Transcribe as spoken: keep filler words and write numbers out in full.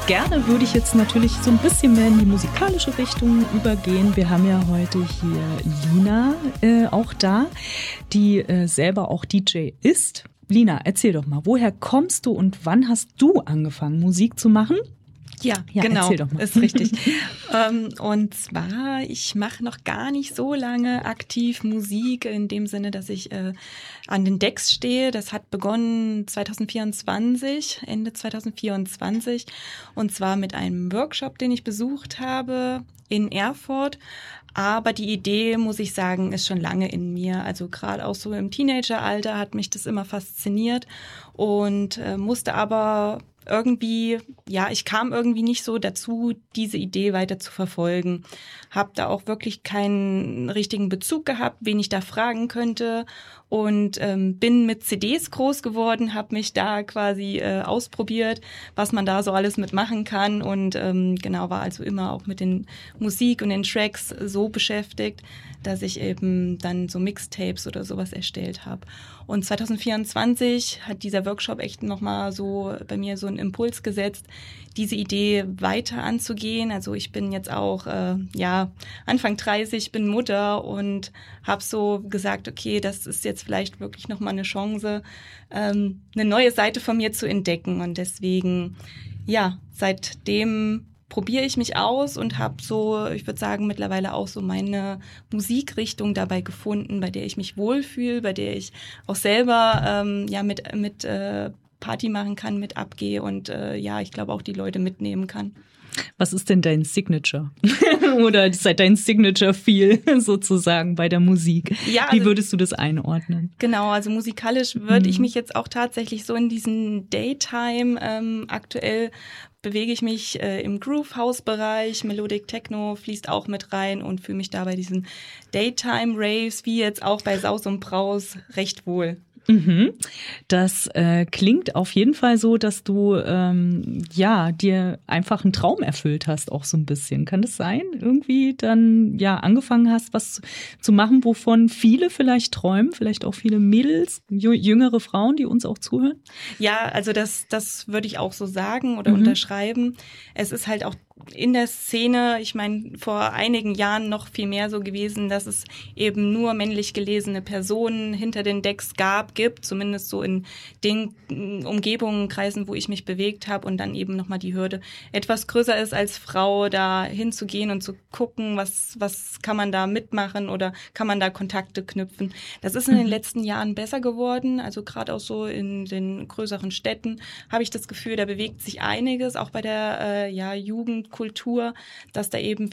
Gerne würde ich jetzt natürlich so ein bisschen mehr in die musikalische Richtung übergehen. Wir haben ja heute hier Lina äh, auch da, die äh, selber auch D J ist. Lina, erzähl doch mal, woher kommst du und wann hast du angefangen, Musik zu machen? Ja, ja, genau, erzähl doch mal. Ist richtig. ähm, und zwar, ich mache noch gar nicht so lange aktiv Musik, in dem Sinne, dass ich äh, an den Decks stehe. Das hat begonnen zwanzig vierundzwanzig, Ende zwanzig vierundzwanzig, und zwar mit einem Workshop, den ich besucht habe in Erfurt. Aber die Idee, muss ich sagen, ist schon lange in mir. Also gerade auch so im Teenageralter hat mich das immer fasziniert und äh, musste aber irgendwie, ja, ich kam irgendwie nicht so dazu, diese Idee weiter zu verfolgen. Hab da auch wirklich keinen richtigen Bezug gehabt, wen ich da fragen könnte, und ähm, bin mit C Ds groß geworden, habe mich da quasi äh, ausprobiert, was man da so alles mitmachen kann, und ähm, genau, war also immer auch mit den Musik und den Tracks so beschäftigt, dass ich eben dann so Mixtapes oder sowas erstellt habe. Und zwanzig vierundzwanzig hat dieser Workshop echt nochmal so bei mir so einen Impuls gesetzt, diese Idee weiter anzugehen. Also ich bin jetzt auch äh, ja Anfang dreißig, bin Mutter und habe so gesagt, okay, das ist jetzt vielleicht wirklich nochmal eine Chance, ähm, eine neue Seite von mir zu entdecken. Und deswegen, ja, seitdem probiere ich mich aus und habe so, ich würde sagen, mittlerweile auch so meine Musikrichtung dabei gefunden, bei der ich mich wohlfühle, bei der ich auch selber ähm, ja mit mit äh, Party machen kann, mit abgehe und äh, ja, ich glaube auch die Leute mitnehmen kann. Was ist denn dein Signature? Oder dein Signature-Feel sozusagen bei der Musik? Ja, also, wie würdest du das einordnen? Genau, also musikalisch würde hm. ich mich jetzt auch tatsächlich so in diesen Daytime ähm, aktuell bewege ich mich äh, im Groove-House-Bereich, Melodic Techno fließt auch mit rein und fühle mich da bei diesen Daytime-Raves, wie jetzt auch bei Saus und Braus, recht wohl. Mhm. Das äh, klingt auf jeden Fall so, dass du ähm, ja dir einfach einen Traum erfüllt hast, auch so ein bisschen. Kann das sein? Irgendwie dann ja angefangen hast, was zu machen, wovon viele vielleicht träumen, vielleicht auch viele Mädels, jüngere Frauen, die uns auch zuhören? Ja, also das das würde ich auch so sagen oder mhm. unterschreiben. Es ist halt auch in der Szene, ich meine, vor einigen Jahren noch viel mehr so gewesen, dass es eben nur männlich gelesene Personen hinter den Decks gab, gibt, zumindest so in den Umgebungen, Kreisen, wo ich mich bewegt habe, und dann eben nochmal die Hürde etwas größer ist, als Frau da hinzugehen und zu gucken, was was kann man da mitmachen oder kann man da Kontakte knüpfen. Das ist in den letzten Jahren besser geworden, also gerade auch so in den größeren Städten habe ich das Gefühl, da bewegt sich einiges, auch bei der äh, ja Jugend Kultur, dass da eben